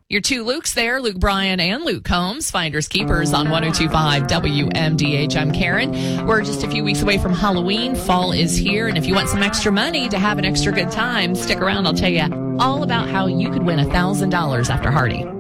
Your two Lukes there, Luke Bryan and Luke Combs, Finders Keepers on 102.5 WMDH. I'm Karen. We're just a few weeks away from Halloween. Fall is here, and if you want some extra money to have an extra good time, stick around. I'll tell you all about how you could win $1,000 after Hardy.